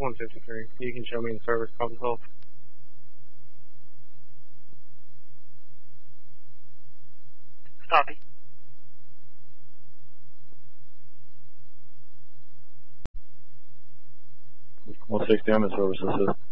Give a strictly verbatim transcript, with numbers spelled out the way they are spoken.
one fifty-three. You can show me the service console. Copy. one sixty, I'm in service assist.